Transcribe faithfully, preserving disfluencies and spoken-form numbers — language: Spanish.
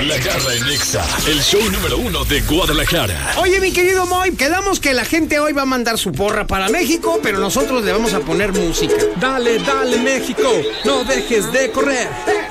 La Garra en Nexa, el show número uno de Guadalajara. Oye, mi querido Moy, quedamos que la gente hoy va a mandar su porra para México, pero nosotros le vamos a poner música. Dale, dale, México, no dejes de correr.